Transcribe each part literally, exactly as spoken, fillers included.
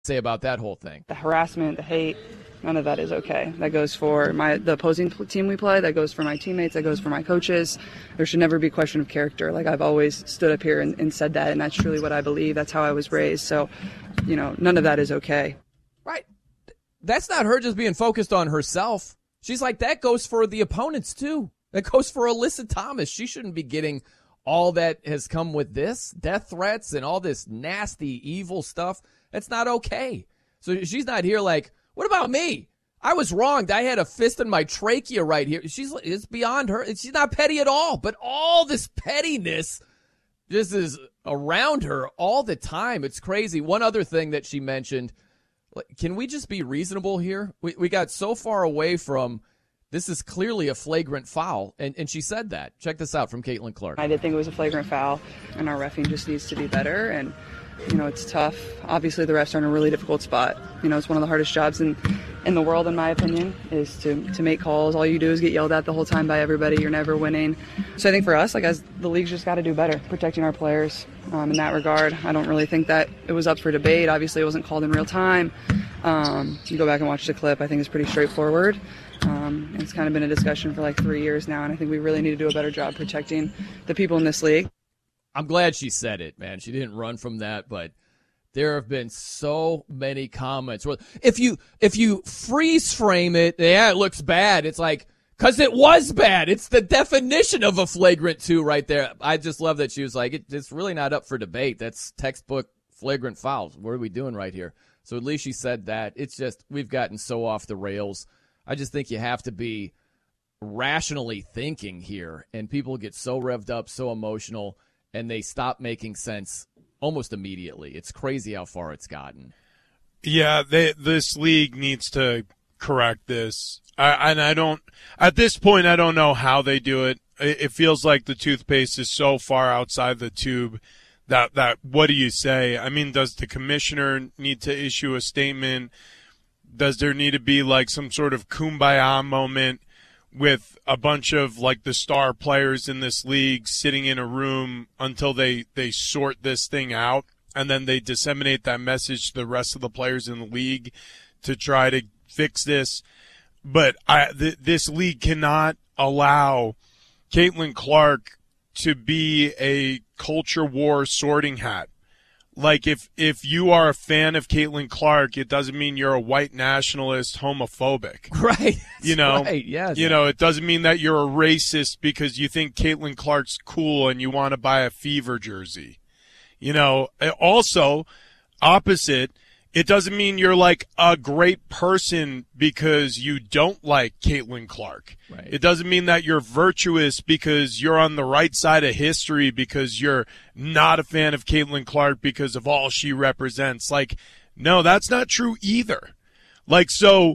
say about that whole thing? The harassment, the hate, none of that is okay. That goes for my the opposing team we play. That goes for my teammates. That goes for my coaches. There should never be a question of character. Like, I've always stood up here and, and said that, and that's truly what I believe. That's how I was raised. So, you know, none of that is okay. Right. That's not her just being focused on herself. She's like, that goes for the opponents too. That goes for Alyssa Thomas. She shouldn't be getting all that has come with this, death threats and all this nasty, evil stuff. That's not okay. So she's not here like, what about me? I was wronged. I had a fist in my trachea right here. She's it's beyond her. She's not petty at all. But all this pettiness just is around her all the time. It's crazy. One other thing that she mentioned, can we just be reasonable here? We we got so far away from this is clearly a flagrant foul, and, and she said that. Check this out from Caitlin Clark. I did think it was a flagrant foul, and our reffing just needs to be better. And, you know, it's tough. Obviously, the refs are in a really difficult spot. You know, it's one of the hardest jobs in, in the world, in my opinion, is to, to make calls. All you do is get yelled at the whole time by everybody. You're never winning. So I think for us, like, as the league's just got to do better, protecting our players um, in that regard. I don't really think that it was up for debate. Obviously, it wasn't called in real time. Um, you go back and watch the clip. I think it's pretty straightforward. Um, it's kind of been a discussion for like three years now, and I think we really need to do a better job protecting the people in this league. I'm glad she said it, man. She didn't run from that, but there have been so many comments. If you if you freeze frame it, yeah, it looks bad. It's like, because it was bad. It's the definition of a flagrant two right there. I just love that she was like, it, it's really not up for debate. That's textbook flagrant fouls. What are we doing right here? So at least she said that. It's just we've gotten so off the rails. I just think you have to be rationally thinking here, and people get so revved up, so emotional, and they stop making sense almost immediately. It's crazy how far it's gotten. Yeah, they, this league needs to correct this. I, and I don't – at this point, I don't know how they do it. It, it feels like the toothpaste is so far outside the tube that, that what do you say? I mean, does the commissioner need to issue a statement? Does there need to be like some sort of kumbaya moment with a bunch of like the star players in this league sitting in a room until they, they sort this thing out, and then they disseminate that message to the rest of the players in the league to try to fix this? But I, th- this league cannot allow Caitlin Clark to be a culture war sorting hat. Like, if, if you are a fan of Caitlin Clark, it doesn't mean you're a white nationalist homophobic. Right. You know, right. Yes. You know, it doesn't mean that you're a racist because you think Caitlin Clark's cool and you want to buy a Fever jersey. You know, also, opposite, it doesn't mean you're like a great person because you don't like Caitlin Clark. Right. It doesn't mean that you're virtuous because you're on the right side of history because you're not a fan of Caitlin Clark because of all she represents. Like, no, that's not true either. Like, so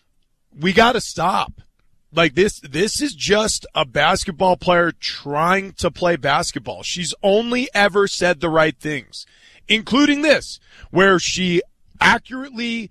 we got to stop. Like, this, this is just a basketball player trying to play basketball. She's only ever said the right things, including this, where she accurately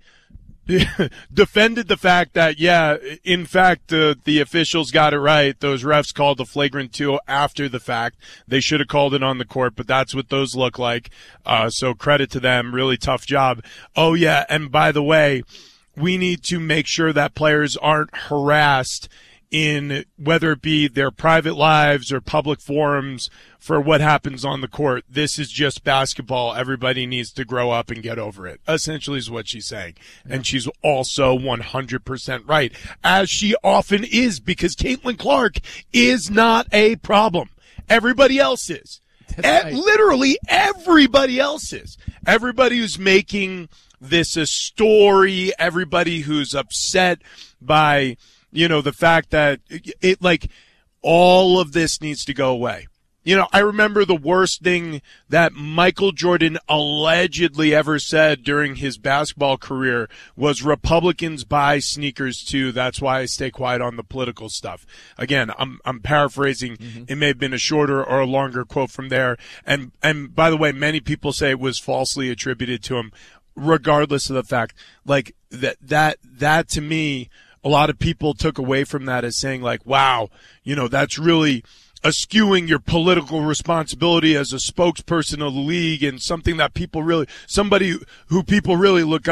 defended the fact that, yeah, in fact, uh, the officials got it right. Those refs called the flagrant two after the fact. They should have called it on the court, but that's what those look like. Uh, so credit to them. Really tough job. Oh, yeah, and by the way, we need to make sure that players aren't harassed in whether it be their private lives or public forums for what happens on the court. This is just basketball. Everybody needs to grow up and get over it, essentially is what she's saying. Yeah. And she's also one hundred percent right, as she often is, because Caitlin Clark is not a problem. Everybody else is. Right. E- literally everybody else is. Everybody who's making this a story, everybody who's upset by, you know, the fact that it, like, all of this needs to go away. You know, I remember the worst thing that Michael Jordan allegedly ever said during his basketball career was Republicans buy sneakers too. That's why I stay quiet on the political stuff. Again, I'm, I'm paraphrasing. Mm-hmm. It may have been a shorter or a longer quote from there. And, and by the way, many people say it was falsely attributed to him, regardless of the fact. Like, that, that, that to me, a lot of people took away from that as saying like, wow, you know, that's really eschewing your political responsibility as a spokesperson of the league and something that people really, somebody who people really look